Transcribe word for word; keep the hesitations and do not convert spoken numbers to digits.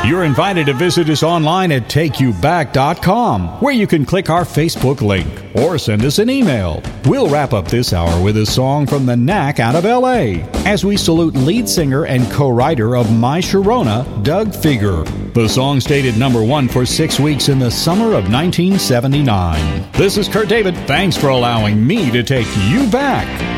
You're invited to visit us online at take you back dot com, where you can click our Facebook link or send us an email. We'll wrap up this hour with a song from the Knack out of L A as we salute lead singer and co-writer of My Sharona, Doug Fieger. The song stayed at number one for six weeks in the summer of nineteen seventy-nine. This is Kurt David. Thanks for allowing me to take you back.